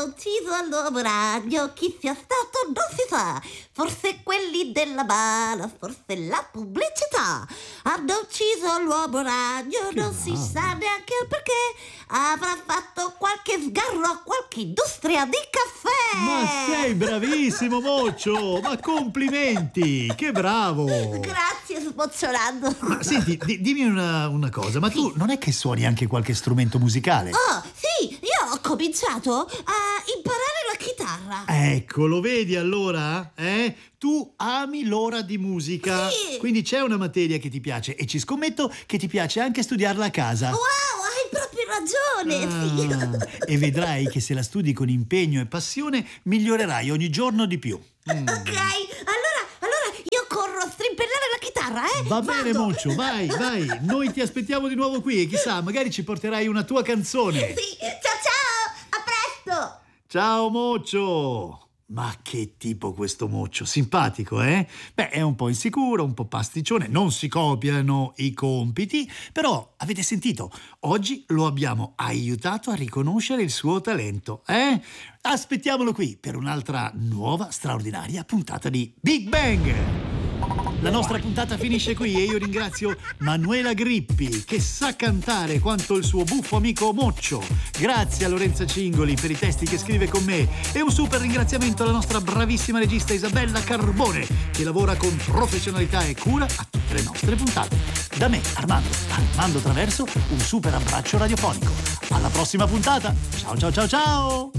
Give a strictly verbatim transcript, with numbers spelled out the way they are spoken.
hanno ucciso al nuovo ragno, chi sia stato non si sa, forse quelli della bala, forse la pubblicità. Hanno ucciso l'uomo ragno, Che non si bravo. sa neanche il perché, avrà fatto qualche sgarro a qualche industria di caffè. Ma sei bravissimo, Moccio! Ma complimenti! Che bravo! Grazie, sbocciolando. Ma senti, di- dimmi una, una cosa, ma tu non è che suoni anche qualche strumento musicale? Oh, sì, io ho cominciato a imparare la chitarra. Ecco, lo vedi allora? Eh? Tu ami l'ora di musica. Sì. Quindi c'è una materia che ti piace e ci scommetto che ti piace anche studiarla a casa. Wow, hai proprio ragione, Ah, sì. e vedrai che se la studi con impegno e passione migliorerai ogni giorno di più. Mm. Ok, allora, allora io corro a strimpellare la chitarra, eh? Va bene, Vado. Moccio, vai, vai. Noi ti aspettiamo di nuovo qui e chissà, magari ci porterai una tua canzone. Sì, ciao ciao, a presto. Ciao, Moccio. Ma che tipo questo Moccio, simpatico, eh? Beh, è un po' insicuro, un po' pasticcione, non si copiano i compiti, però avete sentito, oggi lo abbiamo aiutato a riconoscere il suo talento, eh? Aspettiamolo qui per un'altra nuova straordinaria puntata di Big Bang. La nostra puntata finisce qui e io ringrazio Manuela Grippi, che sa cantare quanto il suo buffo amico Moccio. Grazie a Lorenza Cingoli per i testi che scrive con me e un super ringraziamento alla nostra bravissima regista Isabella Carbone, che lavora con professionalità e cura a tutte le nostre puntate. Da me, Armando, Armando Traverso, un super abbraccio radiofonico. Alla prossima puntata. Ciao ciao ciao ciao!